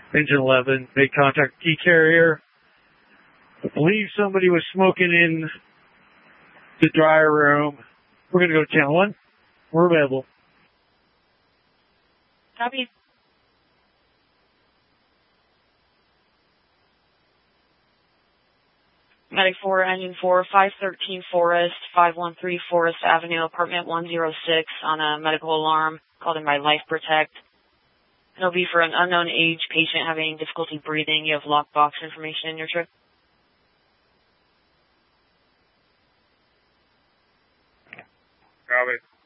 Engine 11, made contact with key carrier. I believe somebody was smoking in the dryer room. We're going to go to channel 1. We're available. Copy. Medic 4, Engine 4, 513 Forest, 513 Forest Avenue, apartment 106 on a medical alarm called in by Life Protect. It'll be for an unknown age patient having difficulty breathing. You have lockbox information in your trip. Copy.